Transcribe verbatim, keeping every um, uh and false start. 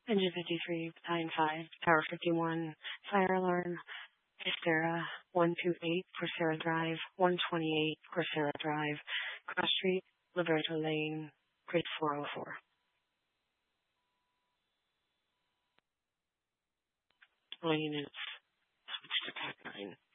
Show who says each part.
Speaker 1: Engine fifty-three, Battalion five, Tower fifty-one, fire alarm, Coursera, one two eight, Coursera Drive, one twenty-eight, Coursera Drive, Cross Street, Liberto Lane, Grid four oh four. All units, switch to T A C nine.